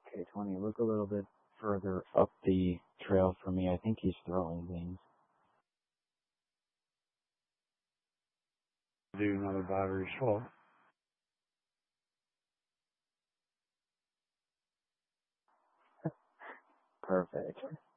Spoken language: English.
Okay, 20, look a little bit further up the trail for me. I think he's throwing things. Do another battery swap. Perfect.